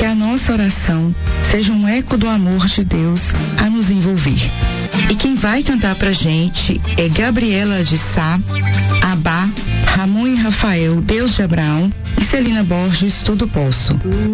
a nossa oração seja um eco do amor de Deus a nos envolver. E quem vai cantar pra gente é Gabriela de Sá, Abá, Ramon e Rafael, Deus de Abraão, e Celina Borges, Tudo Posso.